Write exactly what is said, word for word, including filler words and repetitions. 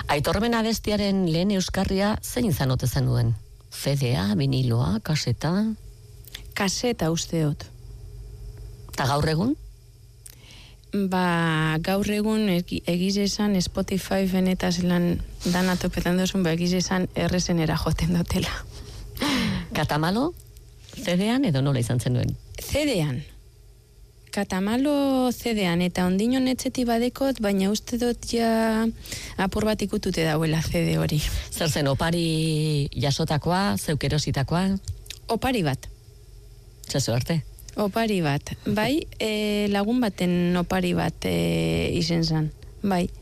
Aitormen abestiaren lehen euskarria zein izan ote zenuen? C D A, viniloa, kaseta? Kaseta usteot. Ta gaur egun? Ba, gaur egun egiz esan Spotify beneta zelan dana topetan dozun, ba egiz esan errezenera joten dutela. Katamalo? C D-an edo nola izan zenuen? C D-an. Katamalo C D-an, eta ondino netzeti badekot, baina uste dut ja apur bat ikutute dauela C D hori. Zer zen, opari jasotakoa, zeukerositakoa? Opari bat. Zezu arte? Opari bat. Bai, e, lagun baten opari bat e, izen zan. Bai.